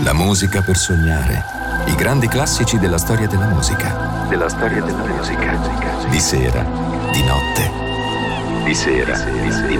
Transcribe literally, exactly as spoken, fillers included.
La musica per sognare. I grandi classici della storia della musica. Della storia della musica. Di sera, di notte. Di sera, di